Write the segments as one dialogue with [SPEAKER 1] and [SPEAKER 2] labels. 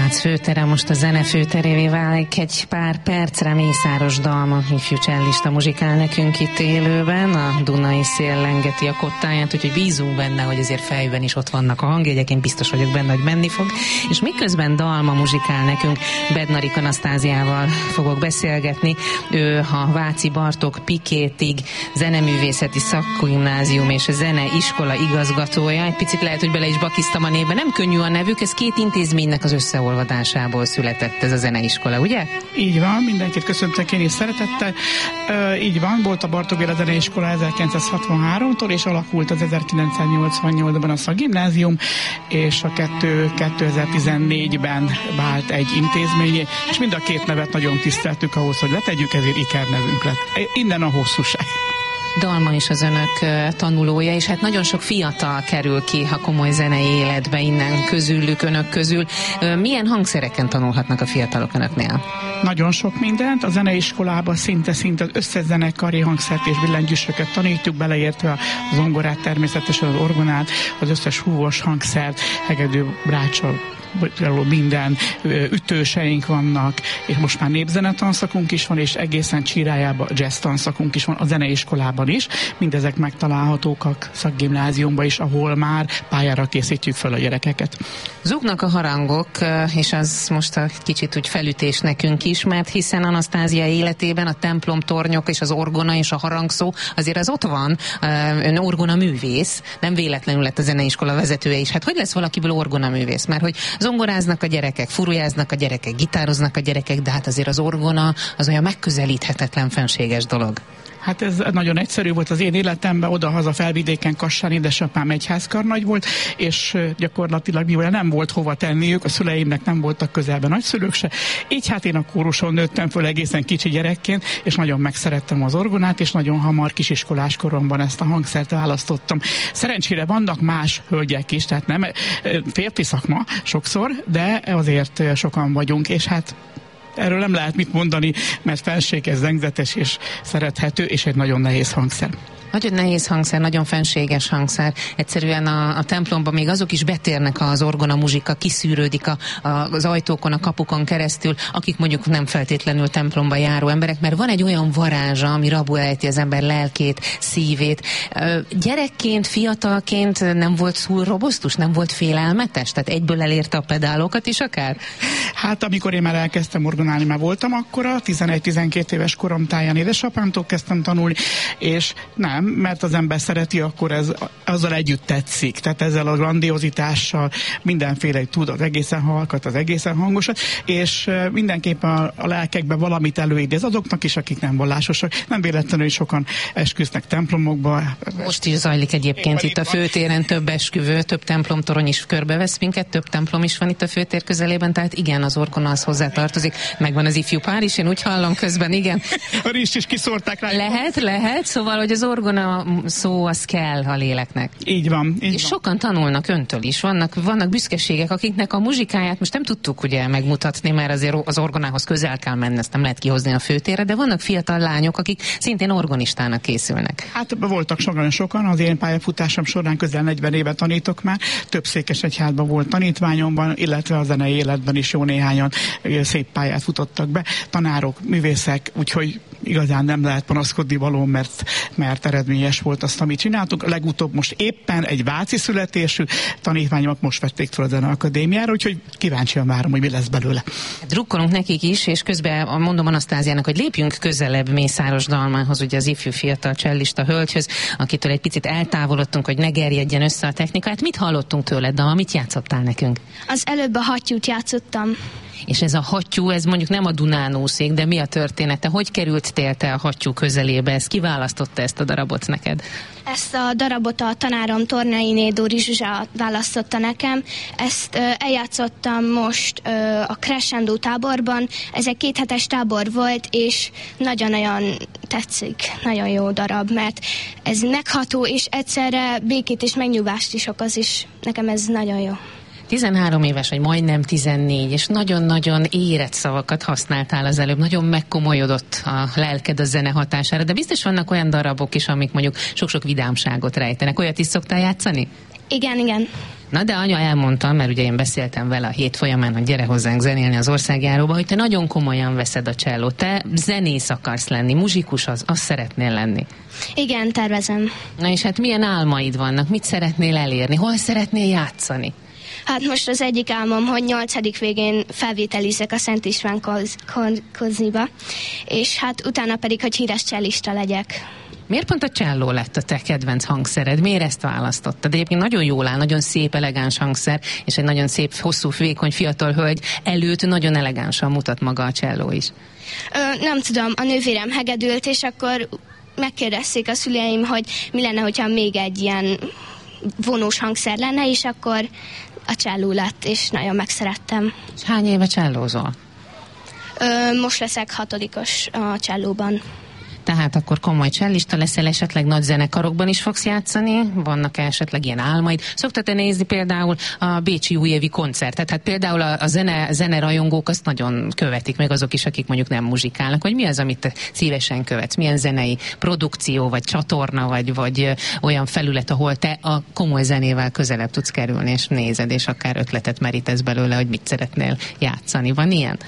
[SPEAKER 1] Vác főtere most a zene főterévé válik. Egy pár percre Mészáros Dalma, ifjú csellista muzsikál nekünk itt élőben. A Dunai szél lengeti a kottáját, úgyhogy bízunk benne, hogy azért fejben is ott vannak a hangjegyek. Én biztos vagyok benne, hogy menni fog. És miközben Dalma muzsikál nekünk, Bednarik Anasztáziával fogok beszélgetni. Ő a Váci Bartók Pikétig zeneművészeti szakgimnázium és a zeneiskola igazgatója. Egy picit lehet, hogy bele is bakiztam a névbe. Nem könnyű a nevük, ez két intézménynek az összeolvadásából született ez a zeneiskola, ugye?
[SPEAKER 2] Így van, mindenkit köszöntök én is szeretettel. Így van, volt a Bartók Béla Zeneiskola 1963-tól, és alakult az 1988-ban a szakgimnázium, és a 2014-ben vált egy intézményé, és mind a két nevet nagyon tiszteltük ahhoz, hogy letegyük, ezért ikernevünk lett. Innen a hosszúság.
[SPEAKER 1] Dalma is az önök tanulója, és hát nagyon sok fiatal kerül ki a komoly zenei életbe innen közülük, önök közül. Milyen hangszereken tanulhatnak a fiatalok önöknél?
[SPEAKER 2] Nagyon sok mindent. A zeneiskolában szinte az összes zenekari hangszert és billentyűsöket tanítjuk, beleértve a zongorát, természetesen az orgonát, az összes húvos hangszert, hegedű, bráccsal, minden, ütőseink vannak, és most már népzenetanszakunk is van, és egészen Csirájában jazz tanszakunk is van, a zeneiskolában is. Mindezek megtalálhatók a szakgimnáziumban is, ahol már pályára készítjük fel a gyerekeket.
[SPEAKER 1] Zúgnak a harangok, és az most a kicsit úgy felütés nekünk is, mert hiszen Anasztázia életében a templomtornyok és az orgona és a harangszó, azért az ott van. Ön orgona művész, nem véletlenül lett a zeneiskola vezetője is. Hát hogy lesz valakiből orgona művész? Mert hogy zongoráznak a gyerekek, furujáznak a gyerekek, gitároznak a gyerekek, de hát azért az orgona az olyan megközelíthetetlen fenséges dolog.
[SPEAKER 2] Hát ez nagyon egyszerű volt az én életemben, oda-haza Felvidéken Kassán édesapám egyházkarnagy volt, és gyakorlatilag mivel nem volt hova tenniük, a szüleimnek nem voltak közelben nagyszülők se, így hát én a kóruson nőttem föl egészen kicsi gyerekként, és nagyon megszerettem az orgonát, és nagyon hamar kisiskolás koromban ezt a hangszert választottam. Szerencsére vannak más hölgyek is, tehát nem férfi szakma sokszor, de azért sokan vagyunk, és hát erről nem lehet mit mondani, mert felséges, zengzetes és szerethető, és egy nagyon nehéz hangszer.
[SPEAKER 1] Nagyon nehéz hangszer, nagyon fenséges hangszer. Egyszerűen a templomban még azok is betérnek az orgona muzsika, kiszűrődik az ajtókon, a kapukon keresztül, akik mondjuk nem feltétlenül templomba járó emberek, mert van egy olyan varázsa, ami rabul ejti az ember lelkét, szívét. Gyerekként, fiatalként nem volt túl robosztus, nem volt félelmetes? Tehát egyből elérte a pedálokat is akár?
[SPEAKER 2] Hát amikor én már elkezdtem orgonálni, már voltam akkora, 11-12 éves korom táján édesapámtól kezdtem tanulni, és nem, mert az ember szereti, akkor ez azzal együtt tetszik. Tehát ezzel a grandiozitással mindenféle tud, az egészen halkat, az egészen hangosat, és mindenképpen a lelkekben valamit előidéz azoknak is, akik nem vallásosak. Nem véletlenül, hogy sokan esküsznek templomokba.
[SPEAKER 1] Most is zajlik egyébként itt a főtéren több esküvő, több templomtorony is körbevesz minket, több templom is van itt a főtér közelében, tehát igen, az orgona az hozzá tartozik. Megvan az ifjú pár is, én úgy hallom közben, igen.
[SPEAKER 2] A rizst is kiszórták rá.
[SPEAKER 1] Lehet, szóval, hogy az orgona szó az kell a léleknek.
[SPEAKER 2] Így van.
[SPEAKER 1] És sokan tanulnak öntől is. Vannak büszkeségek, akiknek a muzsikáját most nem tudtuk ugye megmutatni, mert azért az orgonához közel kell menni, ezt nem lehet kihozni a főtérre, de vannak fiatal lányok, akik szintén orgonistának készülnek.
[SPEAKER 2] Hát voltak sokan, az én pályafutásom során közel 40 éve tanítok már, több Székesegyházban volt tanítványomban, illetve a zenei életben is jó néhányan szép pályát futottak be, tanárok, művészek, úgyhogy igazán nem lehet panaszkodni való, mert eredményes volt azt, amit csináltuk. Legutóbb most éppen egy váci születésű tanítványomat most vették fel a Zeneakadémiára, úgyhogy kíváncsian várom, hogy mi lesz belőle.
[SPEAKER 1] Drukkolunk nekik is, és közben mondom Anasztáziának, hogy lépjünk közelebb Mészáros Dalmához, ugye az ifjú fiatal csellista hölgyhöz, akitől egy picit eltávolodtunk, hogy ne gerjedjen össze a technika. Hát mit hallottunk tőled, Dalma? Mit játszottál nekünk?
[SPEAKER 3] Az előbb a hattyút játszottam.
[SPEAKER 1] És ez a hattyú, ez mondjuk nem a Dunánószék, de mi a története? Hogy kerültél te a hattyú közelébe? Ez ki választotta ezt a darabot neked?
[SPEAKER 3] Ezt a darabot a tanárom Tornai Dóri Zsuzsa választotta nekem. Ezt eljátszottam most a Crescendo táborban. Ez egy 2 hetes tábor volt, és nagyon-nagyon tetszik. Nagyon jó darab, mert ez megható, és egyszerre békét és megnyugvást is okoz, és nekem ez nagyon jó.
[SPEAKER 1] 13 éves, vagy majdnem 14, és nagyon-nagyon érett szavakat használtál az előbb, nagyon megkomolyodott a lelked a zene hatására, de biztos vannak olyan darabok is, amik mondjuk sok-sok vidámságot rejtenek. Olyat is szoktál játszani?
[SPEAKER 3] Igen.
[SPEAKER 1] Na de anya elmondta, mert ugye én beszéltem vele a hét folyamán, hogy gyere hozzánk zenélni az Országjáróba, hogy te nagyon komolyan veszed a csellót. Te zenész akarsz lenni, muzsikus azt szeretnél lenni.
[SPEAKER 3] Igen, tervezem.
[SPEAKER 1] Na és hát milyen álmaid vannak? Mit szeretnél elérni? Hol szeretnél játszani?
[SPEAKER 3] Hát most az egyik álmom, hogy 8. végén felvételizek a Szent István Koziba, és hát utána pedig, hogy híres csellista legyek.
[SPEAKER 1] Miért pont a cselló lett a te kedvenc hangszered? Miért ezt választottad? Egyébként nagyon jól áll, nagyon szép, elegáns hangszer, és egy nagyon szép, hosszú, vékony, fiatal hölgy előtt nagyon elegánsan mutat maga a cselló is.
[SPEAKER 3] Nem tudom, a nővérem hegedült, és akkor megkérdezték a szüleim, hogy mi lenne, hogyha még egy ilyen vonós hangszer lenne, és akkor a cselló lett, és nagyon megszerettem.
[SPEAKER 1] És hány éve csellózol?
[SPEAKER 3] Most leszek 6-os a csellóban.
[SPEAKER 1] Tehát akkor komoly csellista leszel, esetleg nagy zenekarokban is fogsz játszani? Vannak esetleg ilyen álmaid? Szoktad-e nézni például a bécsi újévi koncertet? Hát például a zene rajongók azt nagyon követik, meg azok is, akik mondjuk nem muzsikálnak. Hogy mi az, amit te szívesen követsz? Milyen zenei produkció, vagy csatorna, vagy olyan felület, ahol te a komoly zenével közelebb tudsz kerülni, és nézed, és akár ötletet merítesz belőle, hogy mit szeretnél játszani. Van ilyen?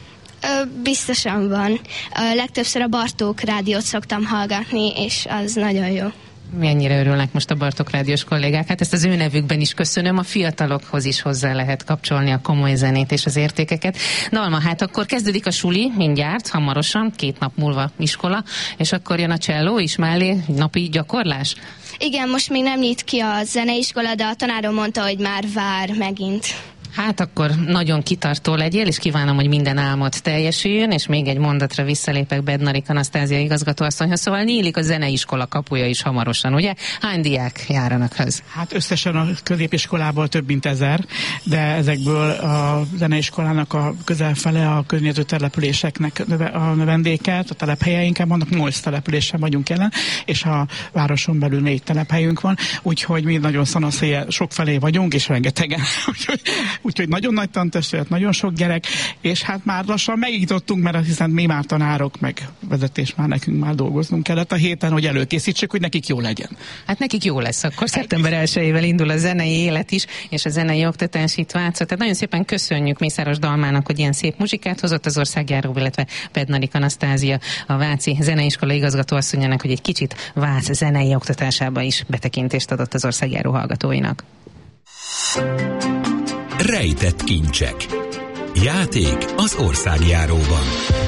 [SPEAKER 3] Biztosan van. Legtöbbször a Bartók rádiót szoktam hallgatni, és az nagyon jó.
[SPEAKER 1] Mennyire örülnek most a Bartók rádiós kollégák. Hát ezt az ő nevükben is köszönöm. A fiatalokhoz is hozzá lehet kapcsolni a komoly zenét és az értékeket. Dalma, hát akkor kezdődik a suli mindjárt, hamarosan, 2 nap múlva iskola, és akkor jön a cselló is mellé, napi gyakorlás?
[SPEAKER 3] Igen, most még nem nyit ki a zeneiskola, de a tanárom mondta, hogy már vár megint.
[SPEAKER 1] Hát akkor nagyon kitartó legyél, és kívánom, hogy minden álmod teljesüljön, és még egy mondatra visszalépek Bednarik Anasztázia igazgatóasszonyhoz, szóval nyílik a zeneiskola kapuja is hamarosan, ugye? Hány diák jár önökhöz?
[SPEAKER 2] Hát összesen a középiskolából több mint 1000, de ezekből a zeneiskolának a közel fele a környező településeknek a növendéket, a telephelyeinken vannak, 8 településen vagyunk jelen, és a városon belül 4 telephelyünk van, úgyhogy mi nagyon szanaszéjjel sok felé vagyunk, és rengetegen. Úgyhogy nagyon nagy tantestület, nagyon sok gyerek, és hát már lassan megítottunk, mert hiszen mi már tanárok, meg vezetés már nekünk már dolgoznunk kellett a héten, hogy előkészítsük, hogy nekik jó legyen.
[SPEAKER 1] Hát nekik jó lesz, akkor szeptember 1-ével indul a zenei élet is, és a zenei oktatás itt Vácot. Tehát nagyon szépen köszönjük Mészáros Dalmának, hogy ilyen szép muzsikát hozott az Országjáró, illetve Bednarik Anasztázia, a Váci Zeneiskola igazgatóasszonyának, hogy egy kicsit Vác zenei oktatásába is betekintést adott az Országjáró hallgatóinak.
[SPEAKER 4] Rejtett kincsek. Játék az Országjáróban.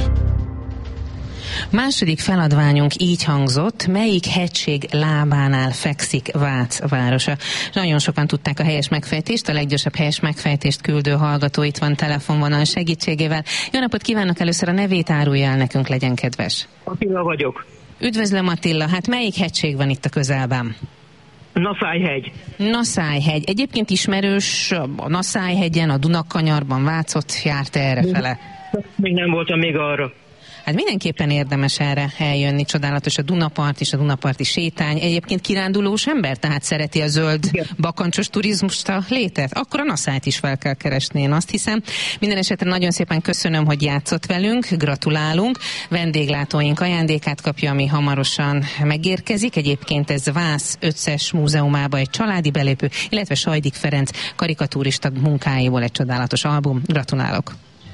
[SPEAKER 1] Második feladványunk így hangzott: melyik hegység lábánál fekszik Vác városa? Nagyon sokan tudták a helyes megfejtést, a leggyorsabb helyes megfejtést küldő hallgató itt van telefonvonal segítségével. Jó napot kívánok, először a nevét árulja el nekünk, legyen kedves.
[SPEAKER 5] Attila vagyok.
[SPEAKER 1] Üdvözlöm Attila, hát melyik hegység van itt a közelben?
[SPEAKER 5] Naszályhegy.
[SPEAKER 1] Naszályhegy. Egyébként ismerős a Naszályhegyen, a Dunakanyarban Vácot járt errefele?
[SPEAKER 5] Még nem voltam még arra.
[SPEAKER 1] Hát mindenképpen érdemes erre eljönni, csodálatos a Dunapart és a Dunaparti sétány. Egyébként kirándulós ember, tehát szereti a zöld, igen, bakancsos turizmust a létet? Akkor a Naszályt is fel kell keresni, én azt hiszem. Minden esetre nagyon szépen köszönöm, hogy játszott velünk, gratulálunk. Vendéglátóink ajándékát kapja, ami hamarosan megérkezik. Egyébként ez Vász Összes Múzeumába egy családi belépő, illetve Sajdik Ferenc karikatúrista munkáiból egy csodálatos album. Gratulálok!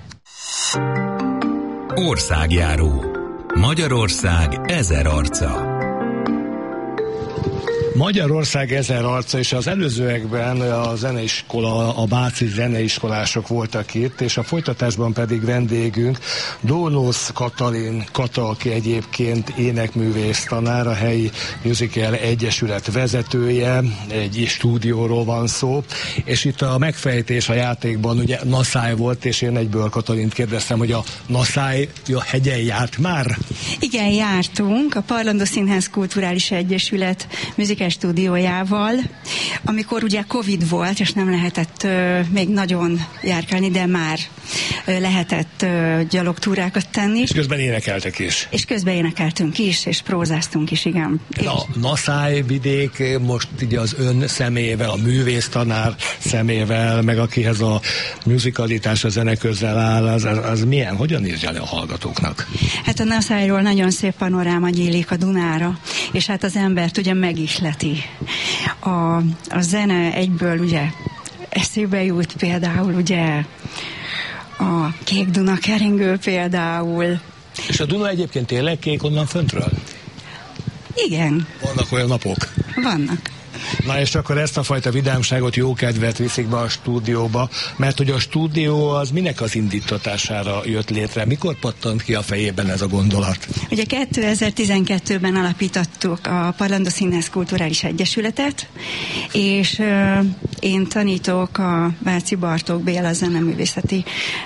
[SPEAKER 4] Országjáró. Magyarország 1000 arca.
[SPEAKER 6] Magyarország 1000 arca, és az előzőekben a zeneiskola, a váci zeneiskolások voltak itt, és a folytatásban pedig vendégünk Dónosz Katalin Kata, aki egyébként énekművész tanár, a helyi musical egyesület vezetője, egy stúdióról van szó, és itt a megfejtés a játékban ugye Naszály volt, és én egyből Katalint kérdeztem, hogy a Naszály a hegyen járt már?
[SPEAKER 7] Igen, jártunk a Parlandó Színház Kulturális Egyesület musical stúdiójával, amikor ugye Covid volt, és nem lehetett még nagyon járkálni, de már lehetett gyalogtúrákat tenni.
[SPEAKER 6] És közben énekeltek is.
[SPEAKER 7] És közben énekeltünk is, és prózáztunk is, igen.
[SPEAKER 6] A Naszályvidék most így az ön személyével, a művésztanár személyével, meg akihez a musicalitás, a zene közel áll, az milyen? Hogyan írja le a hallgatóknak?
[SPEAKER 7] Hát a Naszályról nagyon szép panoráma nyílik a Dunára, és hát az embert ugye megihleti. A zene egyből ugye eszébe jut például ugye a Kék Duna keringő például.
[SPEAKER 6] És a Duna egyébként tényleg kék onnan föntről?
[SPEAKER 7] Igen.
[SPEAKER 6] Vannak olyan napok?
[SPEAKER 7] Vannak.
[SPEAKER 6] Na és akkor ezt a fajta vidámságot, jókedvet viszik be a stúdióba, mert hogy a stúdió az minek az indítatására jött létre? Mikor pattant ki a fejében ez a gondolat?
[SPEAKER 7] Ugye 2012-ben alapítottuk a Parlando Színház Kulturális Egyesületet, és én tanítok a Váci Bartók Béla zeneművészeti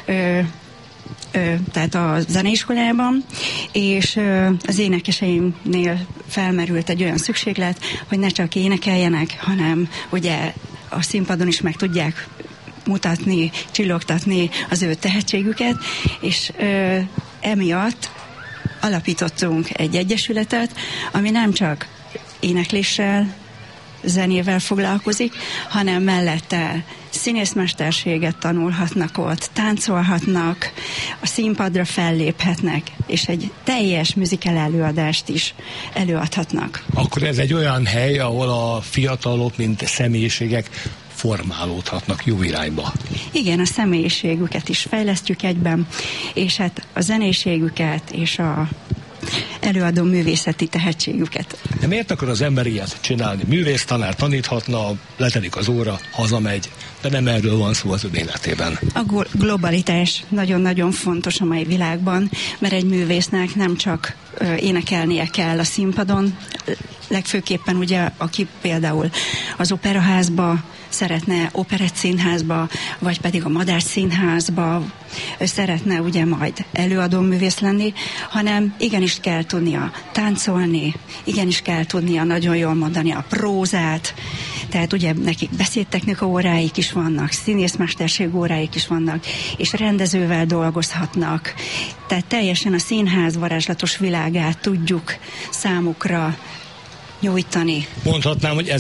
[SPEAKER 7] tehát a zeneiskolában, és az énekeseimnél felmerült egy olyan szükséglet, hogy ne csak énekeljenek, hanem ugye a színpadon is meg tudják mutatni, csillogtatni az ő tehetségüket, és emiatt alapítottunk egy egyesületet, ami nem csak énekléssel, zenével foglalkozik, hanem mellette színészmesterséget tanulhatnak ott, táncolhatnak, a színpadra felléphetnek, és egy teljes musical előadást is előadhatnak.
[SPEAKER 6] Akkor ez egy olyan hely, ahol a fiatalok, mint személyiségek formálódhatnak jó irányba.
[SPEAKER 7] Igen, a személyiségüket is fejlesztjük egyben, és hát a zenéségüket és a előadó művészeti tehetségüket.
[SPEAKER 6] De miért akar az ember ilyet csinálni? Művésztanár taníthatna, letelik az óra, hazamegy, de nem erről van szó az ön életében. A
[SPEAKER 7] globalitás nagyon-nagyon fontos a mai világban, mert egy művésznek nem csak énekelnie kell a színpadon, legfőképpen ugye, aki például az operaházba szeretne, operettszínházba, vagy pedig a Madách Színházba szeretne ugye majd előadó művész lenni, hanem igenis kell tudnia táncolni, igenis kell tudnia nagyon jól mondani a prózát, tehát ugye nekik beszédtechnika óráik is vannak, színészmesterség óráik is vannak, és rendezővel dolgozhatnak, tehát teljesen a színház varázslatos világát tudjuk számukra nyújtani.
[SPEAKER 6] Mondhatnám, hogy